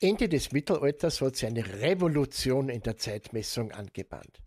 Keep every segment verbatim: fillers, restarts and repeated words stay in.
Ende des Mittelalters hat sich eine Revolution in der Zeitmessung angebahnt.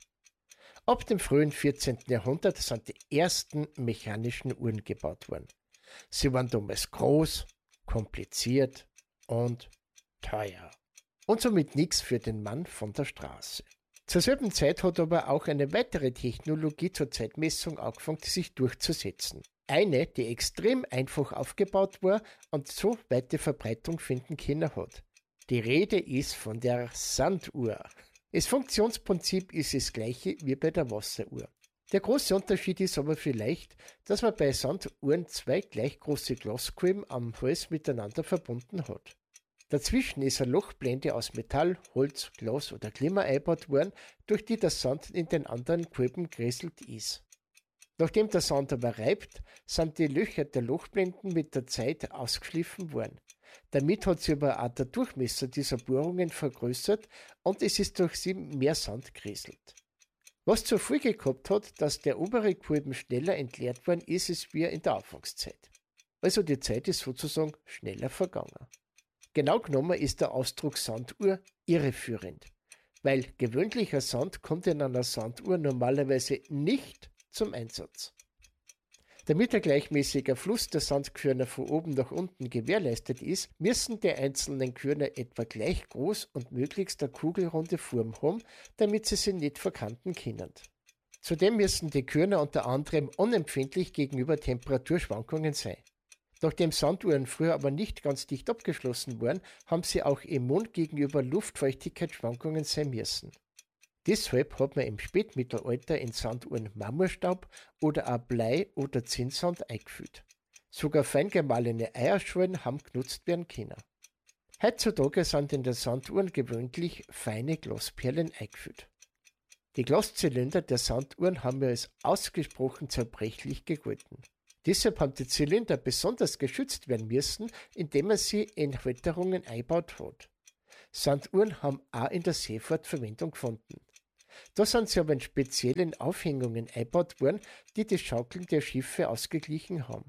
Ab dem frühen vierzehnten Jahrhundert sind die ersten mechanischen Uhren gebaut worden. Sie waren damals groß, kompliziert und teuer. Und somit nichts für den Mann von der Straße. Zur selben Zeit hat aber auch eine weitere Technologie zur Zeitmessung angefangen, sich durchzusetzen. Eine, die extrem einfach aufgebaut war und so weite Verbreitung finden können hat. Die Rede ist von der Sanduhr. Das Funktionsprinzip ist das gleiche wie bei der Wasseruhr. Der große Unterschied ist aber vielleicht, dass man bei Sanduhren zwei gleich große Glaskolben am Hals miteinander verbunden hat. Dazwischen ist eine Lochblende aus Metall, Holz, Glas oder Glimmer eingebaut worden, durch die der Sand in den anderen Kolben gerieselt ist. Nachdem der Sand aber reibt, sind die Löcher der Lochblenden mit der Zeit ausgeschliffen worden. Damit hat sich aber auch der Durchmesser dieser Bohrungen vergrößert und es ist durch sie mehr Sand gerieselt. Was zur Folge gehabt hat, dass der obere Kolben schneller entleert worden ist, als wie in der Anfangszeit. Also die Zeit ist sozusagen schneller vergangen. Genau genommen ist der Ausdruck Sanduhr irreführend, weil gewöhnlicher Sand kommt in einer Sanduhr normalerweise nicht zum Einsatz. Damit ein gleichmäßiger Fluss der Sandkörner von oben nach unten gewährleistet ist, müssen die einzelnen Körner etwa gleich groß und möglichst eine kugelrunde Form haben, damit sie sich nicht verkanten können. Zudem müssen die Körner unter anderem unempfindlich gegenüber Temperaturschwankungen sein. Nachdem Sanduhren früher aber nicht ganz dicht abgeschlossen waren, haben sie auch immun gegenüber Luftfeuchtigkeitsschwankungen sein müssen. Deshalb hat man im Spätmittelalter in Sanduhren Marmorstaub oder auch Blei oder Zinnsand eingefügt. Sogar fein gemahlene Eierschalen haben genutzt werden können. Heutzutage sind in der Sanduhren gewöhnlich feine Glasperlen eingefügt. Die Glaszylinder der Sanduhren haben ja als ausgesprochen zerbrechlich gegolten. Deshalb haben die Zylinder besonders geschützt werden müssen, indem man sie in Halterungen eingebaut hat. Sanduhren haben auch in der Seefahrt Verwendung gefunden. Da sind sie aber in speziellen Aufhängungen eingebaut worden, die das Schaukeln der Schiffe ausgeglichen haben.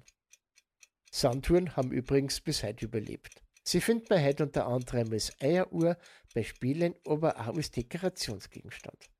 Sanduhren haben übrigens bis heute überlebt. Sie findet man heute unter anderem als Eieruhr, bei Spielen, aber auch als Dekorationsgegenstand.